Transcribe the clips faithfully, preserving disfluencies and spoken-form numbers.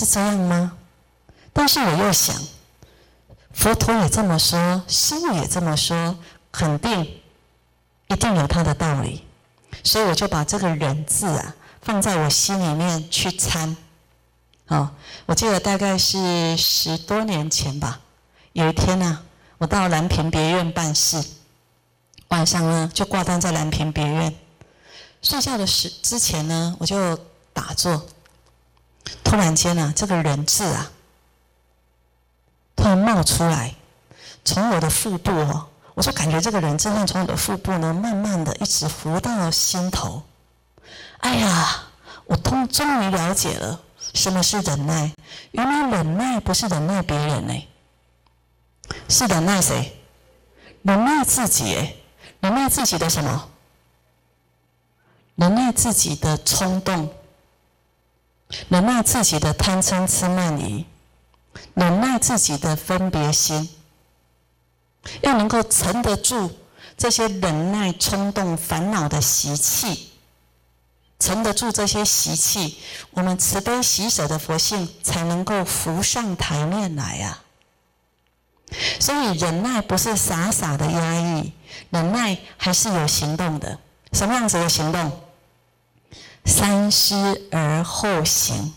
是这样吗？但是我又想，佛陀也这么说，师父也这么说，肯定一定有他的道理，所以我就把这个忍字啊放在我心里面去参。哦，我记得大概是十多年前吧，有一天呢、啊，我到兰屏别院办事，晚上呢就挂单在兰屏别院，睡觉的时之前呢，我就打坐，突然间啊，这个忍字啊，突然冒出来，从我的腹部哦，我就感觉这个忍字会从我的腹部呢，慢慢的一直浮到心头。哎呀，我终终于了解了什么是忍耐。原来忍耐不是忍耐别人呢，是忍耐谁？忍耐自己哎，忍耐自己的什么？忍耐自己的冲动，忍耐自己的贪嗔痴慢疑，忍耐自己的分别心。要能够沉得住这些忍耐、冲动、烦恼的习气，沉得住这些习气，我们慈悲喜舍的佛性才能够浮上台面来啊。所以忍耐不是傻傻的压抑，忍耐还是有行动的。什么样子的行动？三思而后行。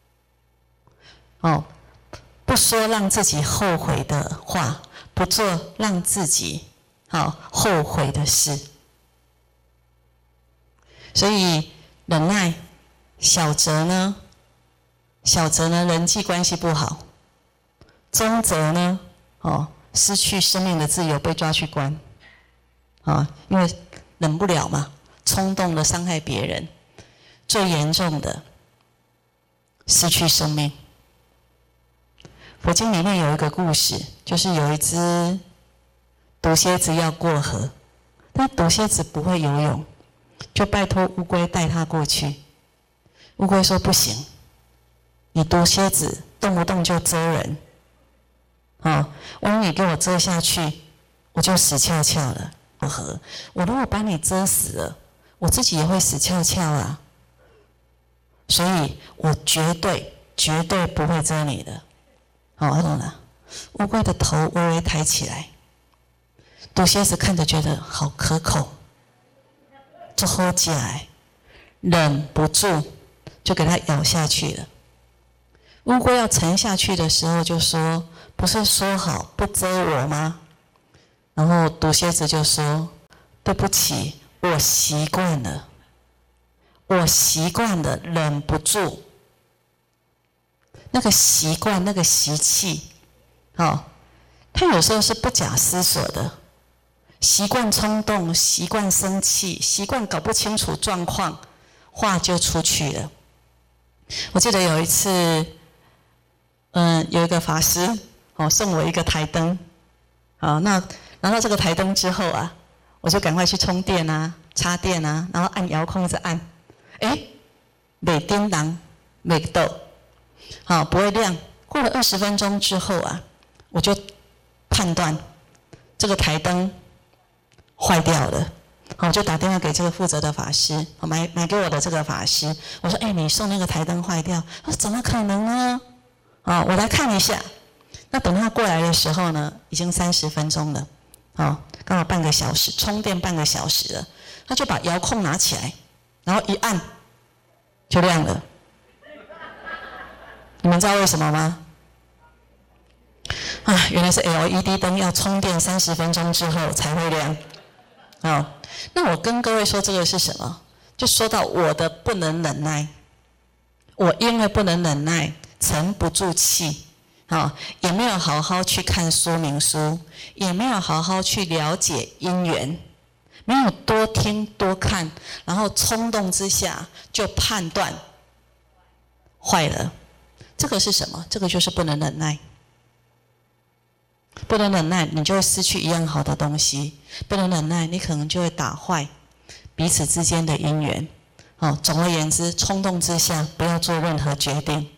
哦，不说让自己后悔的话，不做让自己好、哦、后悔的事。所以忍耐，小则呢，小则呢人际关系不好，中则呢，哦，失去生命的自由，被抓去关，啊、哦，因为忍不了嘛，冲动的伤害别人，最严重的失去生命。佛经里面有一个故事，就是有一只毒蝎子要过河，但毒蝎子不会游泳，就拜托乌龟带它过去。乌龟说不行，你毒蝎子动不动就蛰人，啊、哦，万一你给我蛰下去，我就死翘翘了。过河，我如果把你蛰死了，我自己也会死翘翘啊。所以我绝对绝对不会蛰你的。好、哦，懂了。乌龟的头微微抬起来，毒蝎子看着觉得好可口，就喝起来，忍不住就给它咬下去了。乌龟要沉下去的时候就说：“不是说好不蛰我吗？”然后毒蝎子就说：“对不起，我习惯了，我习惯了，忍不住。”那个习惯，那个习气，哦，他有时候是不假思索的，习惯冲动，习惯生气，习惯搞不清楚状况，话就出去了。我记得有一次，嗯，有一个法师哦送我一个台灯，好，那拿到这个台灯之后啊，我就赶快去充电啊、插电啊，然后按遥控一直按，哎，没叮当，没豆。好，不会亮。过了二十分钟之后啊，我就判断这个台灯坏掉了。好，我就打电话给这个负责的法师，买买给我的这个法师，我说：“哎，你送那个台灯坏掉？”他说：“怎么可能呢？”啊，我来看一下。那等他过来的时候呢，已经三十分钟了，啊，刚好半个小时，充电半个小时了。他就把遥控拿起来，然后一按就亮了。你们知道为什么吗？啊，原来是 L E D 灯要充电三十分钟之后才会亮。好，那我跟各位说这个是什么？就说到我的不能忍耐，我因为不能忍耐，沉不住气，啊，也没有好好去看说明书，也没有好好去了解因缘，没有多听多看，然后冲动之下就判断坏了。这个是什么？这个就是不能忍耐。不能忍耐，你就会失去一样好的东西；不能忍耐，你可能就会打坏彼此之间的因缘。哦，总而言之，冲动之下不要做任何决定。